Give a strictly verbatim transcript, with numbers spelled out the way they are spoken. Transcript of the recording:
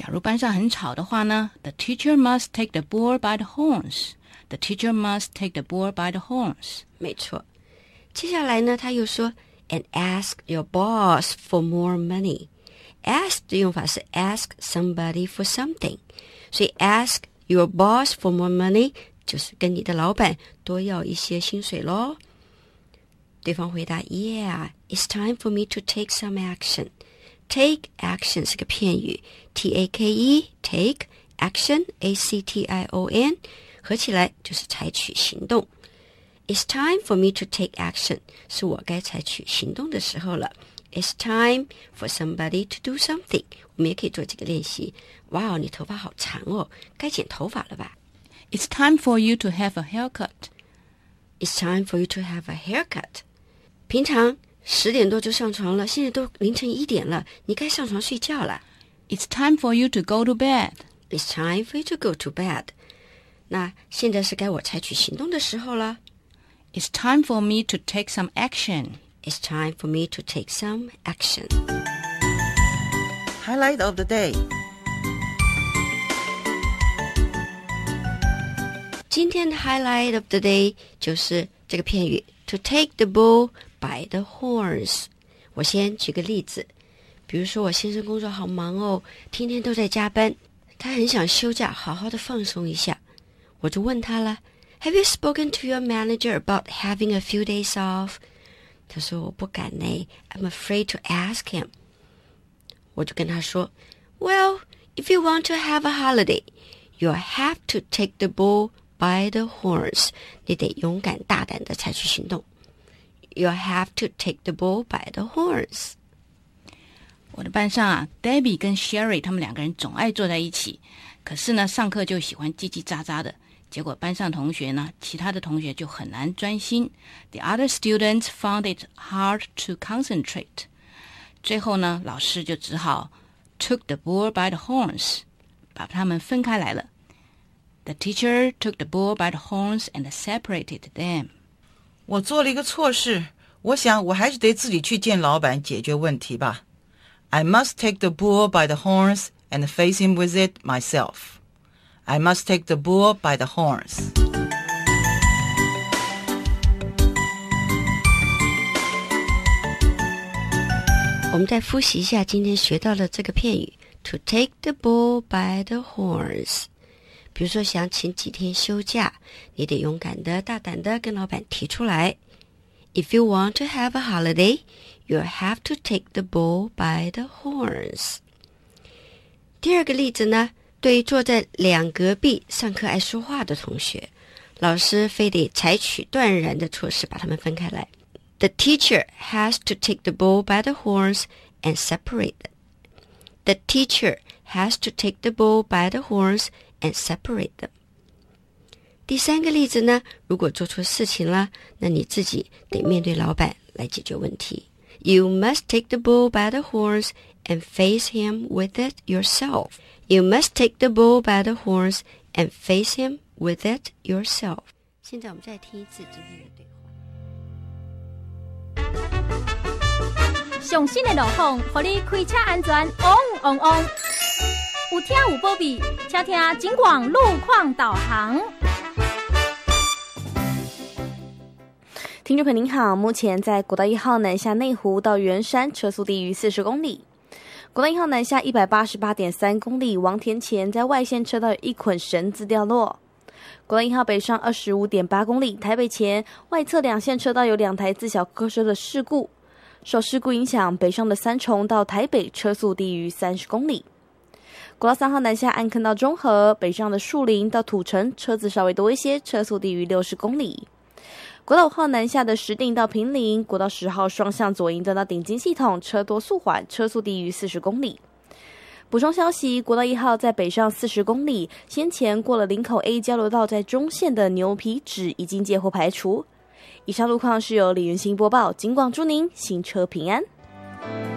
假如班上很吵的话呢 The teacher must take the bull by the horns. The teacher must take the bull by the horns. 没错。接下来呢，他又说 And ask your boss for more money. Ask 的用法是 ask somebody for something. 所以 ask your boss for more money 就是跟你的老板多要一些薪水咯。对方回答 Yeah, it's time for me to take some action. Take action 是个片语 T A K E, take, action, A C T I O N 合起来就是采取行动。It's time for me to take action 是我该采取行动的时候了。It's time for somebody to do something 我们也可以做几个练习。哇，你头发好长哦，该剪头发了吧？ It's time for you to have a haircut. It's time for you to have a haircut. 平常十点多就上床了，现在都凌晨一点了，你该上床睡觉了。 It's time for you to go to bed. It's time for you to go to bed. 那现在是该我采取行动的时候了。 It's time for me to take some action. It's time for me to take some action. Highlight of the day. 今天的 highlight of the day 就是这个片语 to take the bull by the horns. 我先举个例子，比如说我先生工作好忙哦，天天都在加班，他很想休假好好的放松一下，我就问他了 Have you spoken to your manager about having a few days off? 他说我不敢呢 I'm afraid to ask him. 我就跟他说 Well, if you want to have a holiday, you'll have to take the bull by the horns. 你得勇敢大胆的采取行动。You'll have to take the bull by the horns. 我的班上啊 Debbie 跟 Sherry 他们两个人总爱坐在一起，可是呢上课就喜欢叽叽喳喳的，结果班上同学呢其他的同学就很难专心。 The other students found it hard to concentrate. 最后呢老师就只好 took the bull by the horns, 把他们分开来了。 The teacher took the bull by the horns and separated them. 我做了一个错事，我想我还是得自己去见老板解决问题吧。I must take the bull by the horns and face him with it myself. I must take the bull by the horns. 我们再复习一下今天学到的这个片语 to take the bull by the horns。 比如说想请几天休假，你得勇敢的大胆的跟老板提出来。 If you want to have a holiday, you'll have to take the bull by the horns. 第二个例子呢，对于坐在两隔壁上课爱说话的同学，老师非得采取断然的措施把他们分开来。 The teacher has to take the bull by the horns and separate them. The teacher has to take the bull by the horns and separate them. 第三个例子呢，如果做错事情了，那你自己得面对老板来解决问题。 You must take the bull by the horns and face him with it yourself. You must take the bull by the horns and face him with it yourself. 现在我们再听一次今天的对话。 上新的路况，让你开车安全旺旺旺。有听有保庇，请听警广路况导航。 听众朋友您好，目前在国道一号南下内湖到圆山车速低于四十公里。国道一号南下一百八十八点三公里，王田前在外线车道有一捆绳子掉落。国道一号北上二十五点八公里，台北前外侧两线车道有两台自小客车的事故，受事故影响，北上的三重到台北车速低于三十公里。国道三号南下安坑到中和，北上的树林到土城车子稍微多一些，车速低于六十公里。国道五号南下的石碇到坪林，国道十号双向左营段到顶金系统车多速缓，车速低于四十公里。补充消息，国道一号在北上四十公里，先前过了林口 A 交流道在中线的牛皮纸已经接获排除。以上路况是由李云兴播报，警广祝您行车平安。